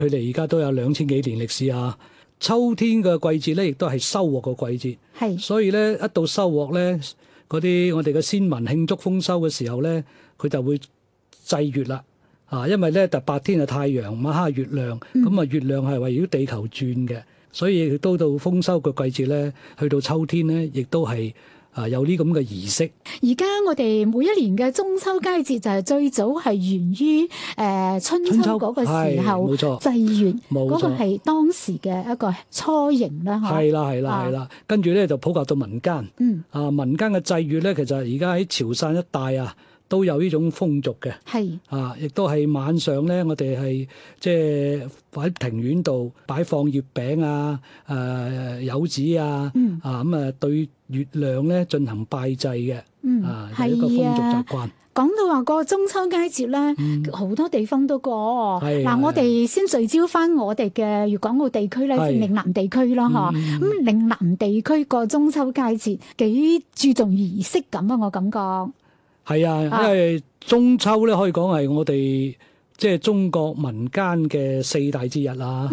佢哋而家都有2000幾年歷史啊。秋天嘅季節咧，亦都係收穫嘅季節， 係， 所以咧一到收穫咧，嗰啲我哋嘅先民慶祝豐收嘅時候咧，佢就會祭月啦。因為咧就白天係太陽，晚黑係月亮，咁月亮係圍繞地球轉嘅，所以都到豐收嘅季節咧，去到秋天咧，亦都係有啲咁嘅儀式。 而家我哋每一年嘅中秋佳節就係最早係源於春秋嗰個時候， 冇錯， 祭月冇錯， 嗰個係當時嘅一個雛形啦， 係啦，跟住咧就普及到民間，民間嘅祭月咧，其實而家喺潮汕一帶啊，都有呢種風俗嘅， 係亦都係晚上咧，我哋係即係喺庭院度擺放月餅啊、柚子啊，對月亮咧進行拜祭嘅，係一個風俗習慣。 講到話個中秋佳節咧，好多地方都過。嗱，我哋先聚焦翻我哋嘅粵港澳地區咧，即係嶺南地區啦，嗬。咁嶺南地區個中秋佳節幾注重儀式感啊，我感覺。 係啊，因為中秋咧可以講係我哋即係中國民間嘅4大節日啦。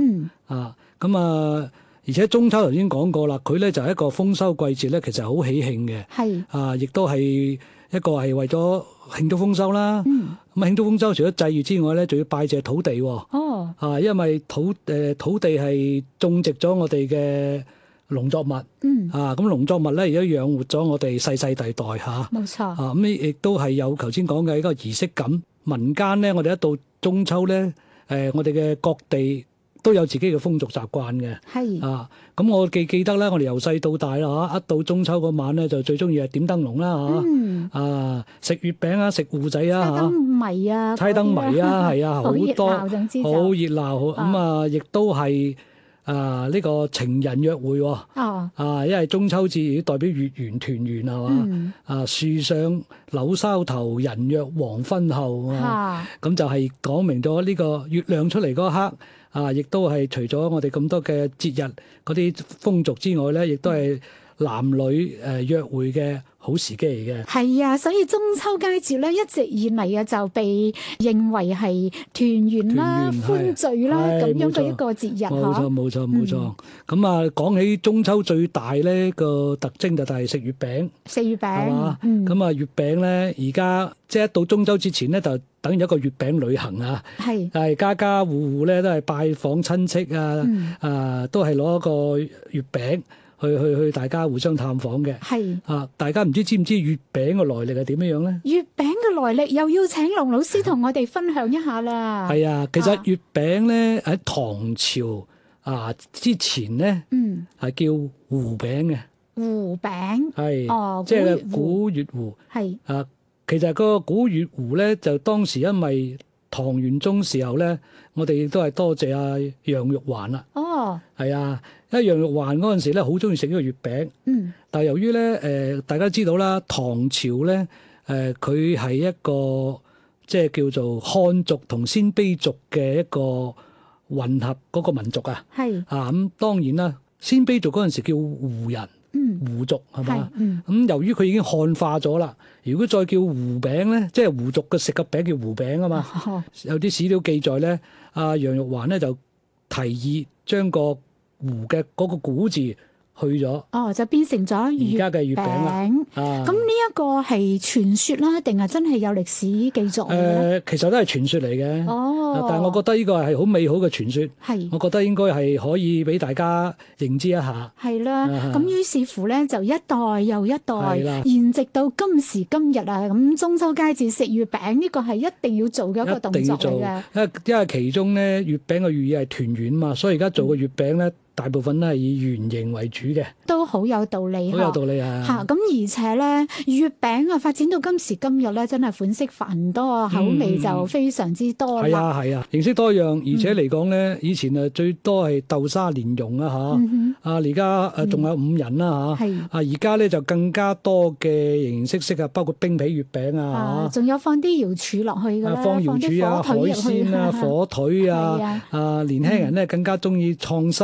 而且中秋頭先講過啦，佢咧就係一個豐收季節咧，其實好喜慶嘅。係亦都係一個係為咗慶祝豐收啦。咁慶祝豐收除咗祭月之外咧，仲要拜謝土地。因為土地係種植咗我哋嘅農作物。咁農作物咧而家養活咗我哋世世代代嚇。冇錯。咁亦都係有頭先講嘅一個儀式感。民間咧，我哋一到中秋咧，我哋嘅各地都有自己嘅風俗習慣嘅。咁我記得咧，我哋由細到大啦嚇，一到中秋嗰晚咧，就最中意係點燈籠啦嚇。食月餅啊，食芋仔啊嚇。猜燈謎啊，係啊，好多好熱鬧。咁亦都係呢個情人約會喎。因為中秋節代表月圓團圓係嘛。樹上柳梢頭，人約黃昏後。咁就係講明咗呢個月亮出嚟嗰刻。亦都係除咗我哋咁多嘅節日嗰啲風俗之外咧，亦都係男女約會嘅好時機嚟嘅。係啊，所以中秋佳節咧一直以嚟就被認為係團圓啦、歡聚啦咁樣嘅一個節日。冇錯。咁講起中秋最大咧個特徵就係食月餅。係嘛？咁月餅咧而家即係一到中秋之前咧就等於一個月餅旅行啊。係家家戶戶咧都係拜訪親戚啊，都係攞一個月餅去大家互相探訪嘅。大家唔知唔知月餅嘅來歷係點樣咧？月餅嘅來歷又要請龍老師同我哋分享一下啦。係啊，其實月餅咧喺唐朝之前咧係叫糊餅嘅。糊餅係即係古月糊。其實個古月糊咧就當時因為唐玄宗時候咧，我哋亦都係多謝楊玉環啦。係啊，因為楊玉環嗰陣時咧好中意食呢個月餅。但係由於咧大家知道啦，唐朝咧佢係一個即係叫做漢族同鮮卑族嘅一個混合嗰個民族啊。咁當然啦，鮮卑族嗰陣時叫胡人。胡族係嘛？咁由於佢已經漢化咗啦，如果再叫糊餅咧，即係胡族嘅食嘅餅叫糊餅啊嘛。有啲史料記載咧，楊玉環咧就提議將個糊嘅嗰個古字去咗，就變成咗而家嘅月餅啦。咁呢一個係傳說啦，定係真係有歷史記載？其實都係傳說嚟嘅。但係我覺得呢個係好美好嘅傳說。我覺得應該係可以俾大家認知一下。係啦，咁於是乎咧，就一代又一代，延直到今時今日啊！咁中秋佳節食月餅呢個係一定要做嘅一個動作嚟嘅。因為其中咧，月餅嘅寓意係團圓嘛，所以而家做嘅月餅咧，大部分都係以圓形為主嘅，都好有道理。好有道理啊！咁而且咧，月餅發展到今時今日咧，真係款式繁多，口味就非常之多啦。係啊，形式多樣，而且嚟講咧，以前最多係豆沙蓮蓉啊而家仲有五仁啦而家咧就更加多嘅形形色色啊，包括冰皮月餅啊仲有放啲瑤柱落去㗎啦，放瑤柱啊、海鮮啊、火腿啊，年輕人咧更加中意創新啊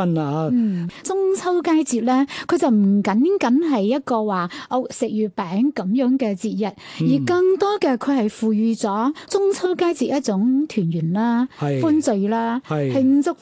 中秋佳節咧，佢就唔僅僅係一個話食月餅咁樣嘅節日，而更多嘅佢係賦予咗中秋佳節一種團圓啦、歡聚啦、慶祝